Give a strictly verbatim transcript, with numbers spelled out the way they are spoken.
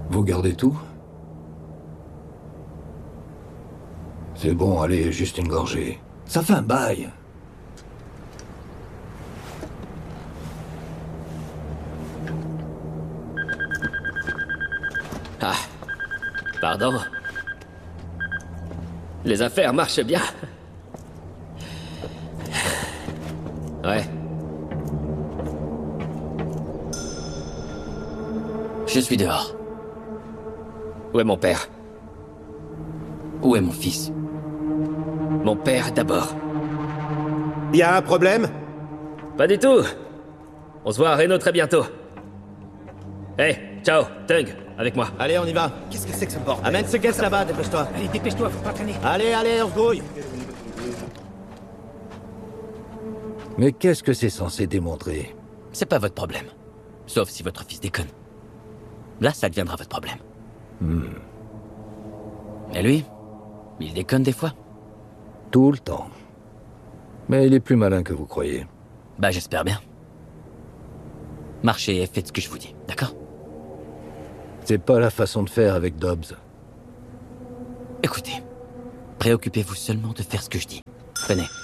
Vous gardez tout? C'est bon, allez, juste une gorgée. Ça fait un bail. Ah, pardon. Les affaires marchent bien. Ouais. Je suis dehors. Où est mon père? Où est mon fils? Mon père d'abord. Y a un problème? Pas du tout. On se voit à Reno très bientôt. Hey, ciao, Tung, avec moi. Allez, on y va. Qu'est-ce que c'est que ce bordel? Amène ce caisse là-bas, dépêche-toi. Allez, dépêche-toi, faut pas traîner. Allez, allez, on se grouille. Mais qu'est-ce que c'est censé démontrer? C'est pas votre problème. Sauf si votre fils déconne. Là, ça deviendra votre problème. Hmm. Et lui, il déconne des fois. Tout le temps. Mais il est plus malin que vous croyez. Bah, j'espère bien. Marchez et faites ce que je vous dis, d'accord? C'est pas la façon de faire avec Dobbs. Écoutez, préoccupez-vous seulement de faire ce que je dis. Venez.